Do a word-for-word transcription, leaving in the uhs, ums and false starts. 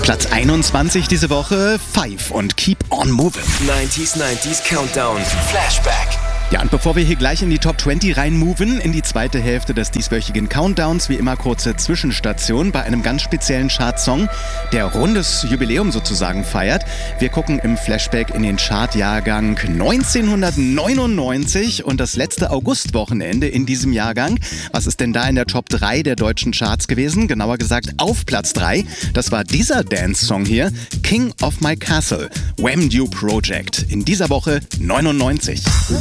Platz einundzwanzig diese Woche, Five und Keep on Moving. neunziger, neunziger Countdown, Flashback. Ja, und bevor wir hier gleich in die Top zwanzig reinmoven, in die zweite Hälfte des dieswöchigen Countdowns, wie immer kurze Zwischenstation bei einem ganz speziellen Chartsong, der rundes Jubiläum sozusagen feiert. Wir gucken im Flashback in den Chartjahrgang neunzehnhundertneunundneunzig und das letzte Augustwochenende in diesem Jahrgang. Was ist denn da in der Top drei der deutschen Charts gewesen? Genauer gesagt auf Platz drei. Das war dieser Dance-Song hier, King of My Castle, Wham! New Project. In dieser Woche neunundneunzig.